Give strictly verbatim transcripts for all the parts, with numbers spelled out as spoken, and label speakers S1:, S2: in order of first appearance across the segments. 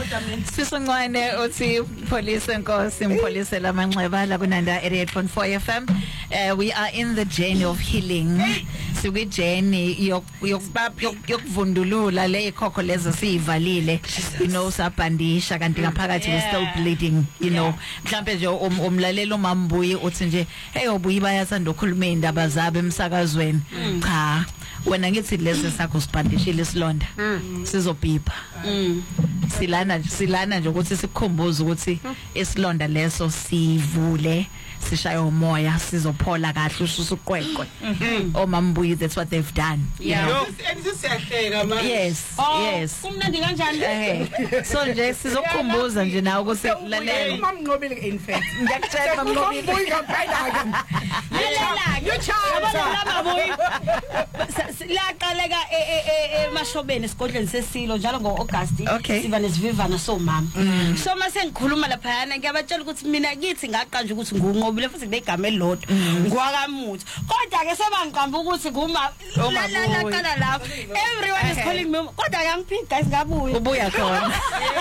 S1: Sisongwane uthi police enkosi impolice lamanxeba la kunanda eighty-eight point four F M. Uh, we are in the journey of healing. Sikwi journey yokuvundulula le ikhokho lezo siyivalile, you know, sabhandisha kanti ngaphakathi we still bleeding, you know. Mhlambe nje umlalelo mambuyi uthi nje hey obuyi bayathanda ukukhuluma indaba zabo emsakazweni. Cha, wena ngithi lezi sakho sibhandishile isilonda sizobhipha. silana silana nje ukuthi sikukhumbuze ukuthi isilonda leso sivule sishaya umoya sizophola kahle ususuqweqwe. Omambuyi, that's what they've done.
S2: Yeah. Sisiyahleka manje.
S1: Yes, yes.
S3: Kumnandi kanjani?
S1: Eh. So nje sizokukhumbuza nje nawe ukuthi lalela.
S2: Mamnqobile in fact.
S1: Ngiyakutshela mamnqobile.
S2: Mambuyi kaphela ke.
S3: You child. Mabuyi. Laqaleka emashobeni esigodleni sesilo njalo ngo-August siba nesivivana somama. So mase ngikhuluma lapha yana ngiyabatshela ukuthi mina kithi ngaqanja ukuthi ngunqobile futhi ngegama elilodwa ngwakamuthi. Kodwa ke sebangiqamba ukuthi nguma la la qala lapha. Everyone is calling me. Kodwa yangiphika guys ngabuya.
S1: Ubuya khona.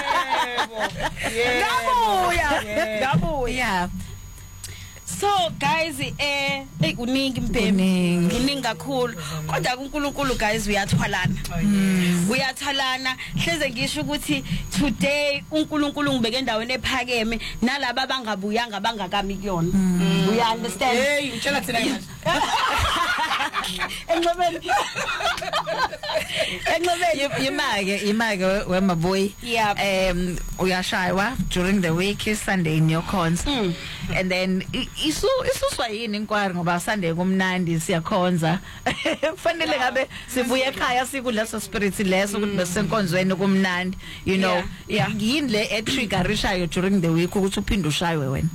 S2: Yebo.
S3: Ngabuya. Ngabuya.
S1: Yeah.
S3: So guys eh hey kuningi impembe kuningi kakhulu kodwa kuNkulunkulu guys uyathwalana uyathwalana hleze ngisho ukuthi today uNkulunkulu ngibeke endaweni ephakeme nalabo abangabuyanga abangakami kuyona. You understand?
S2: Hey ngitshela thina manje.
S3: Enqobeni enqobeni
S1: Imake imake wemabuyi. Um uyashaywa during the week, Sunday in your cons. And then isu isuswa yini inkwari ngoba Sunday kumnandi siyakhonza. Kufanele ngabe sibuye ekhaya sikudla so spirit leso ukuthi besenkonzweni kumnandi, you know. Yini le etriggerishayo during the week ukuthi uphinde ushaywe wena.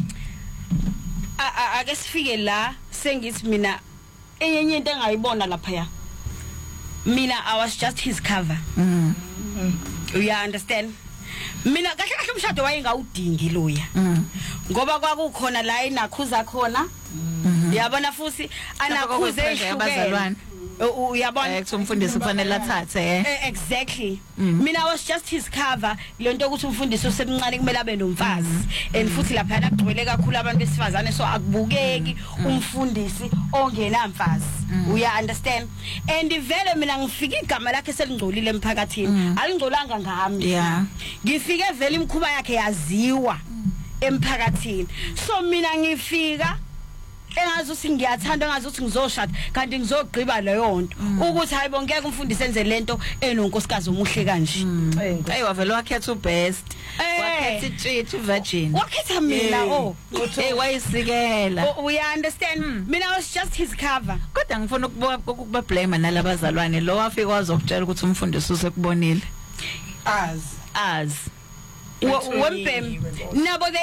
S3: A ake sifike la sengithi mina enye into engayibona lapha ya. Mina I was just his cover.
S1: Mm.
S3: You understand? Mina kahle kahle umshado wayengawudingi loya. Ngoba kwakukhona la inakhuza khona. Uyabona futhi anakhuze ehlukene. Uyabona
S1: ukuthi umfundisi kufanele athathe.
S3: Exactly. Mina I was just his cover. Lento ukuthi umfundisi osemncane kumele abe nomfazi. And futhi lapha yagcwele kakhulu abantu besifazane so akubukeki umfundisi ongena mfazi. You understand? And vele mina ngifika igama lakhe selingcolile emphakathini. Alingcolanga ngami.
S1: Yeah.
S3: Ngifike vele imkhuba yakhe yaziwa emphakathini. So mina ngifika engazuthi ngiyathanda engazuthi ngizoshada kanti ngizogqiba leyo nto ukuthi hayibo ngeke umfundisi enze lento enonkosikazi omuhle kanje.
S1: Hey wavele wakhetha ubest. Wakhetha iThixo virgin.
S3: Wakhetha mina oh.
S1: Hey wayisikela.
S3: We understand. Mina I was just his cover.
S1: Kodwa ngifuna ukuba blame nalabazalwane lo wafika wazokutshela ukuthi umfundisi usekubonile.
S2: Az
S1: Az.
S3: Wempem nabo